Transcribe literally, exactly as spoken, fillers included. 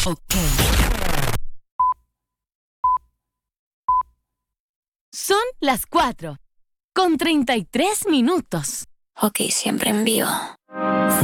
Ok. Son las cuatro, con treinta y tres minutos. Ok, siempre en vivo.